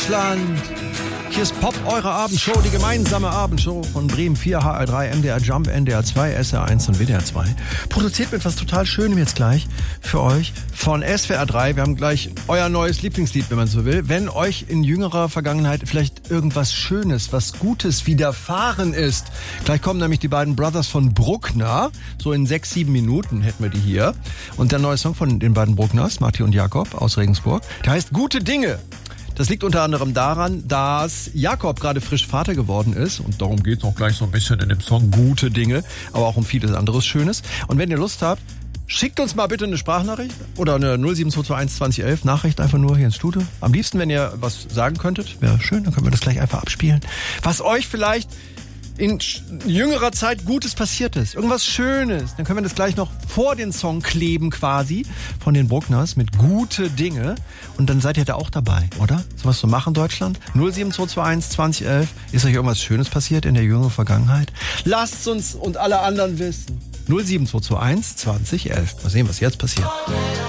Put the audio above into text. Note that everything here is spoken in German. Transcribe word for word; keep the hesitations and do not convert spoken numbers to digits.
Deutschland. Hier ist Pop, eure Abendshow, die gemeinsame Abendshow von Bremen vier, H R drei, M D R Jump, N D R zwei, S R eins und W D R zwei. Produziert mit was total Schönem jetzt gleich für euch von S W R drei. Wir haben gleich euer neues Lieblingslied, wenn man so will. Wenn euch in jüngerer Vergangenheit vielleicht irgendwas Schönes, was Gutes widerfahren ist. Gleich kommen nämlich die beiden Brothers von Bruckner. So in sechs, sieben Minuten hätten wir die hier. Und der neue Song von den beiden Bruckners, Martin und Jakob aus Regensburg, der heißt Gute Dinge. Das liegt unter anderem daran, dass Jakob gerade frisch Vater geworden ist. Und darum geht es auch gleich so ein bisschen in dem Song Gute Dinge. Aber auch um vieles anderes Schönes. Und wenn ihr Lust habt, schickt uns mal bitte eine Sprachnachricht oder eine null sieben zwei zwei eins zwanzig elf Nachricht einfach nur hier ins Studio. Am liebsten, wenn ihr was sagen könntet, wäre schön, dann können wir das gleich einfach abspielen. Was euch vielleicht in jüngerer Zeit Gutes passiert ist, irgendwas Schönes, dann können wir das gleich noch vor den Song kleben quasi von den Bruckners mit Gute Dinge und dann seid ihr da auch dabei, oder? Sowas zu machen, Deutschland? null sieben zwei zwei eins zwanzig elf. Ist euch irgendwas Schönes passiert in der jüngeren Vergangenheit? Lasst uns und alle anderen wissen. null sieben zwei zwei eins zwanzig elf. Mal sehen, was jetzt passiert.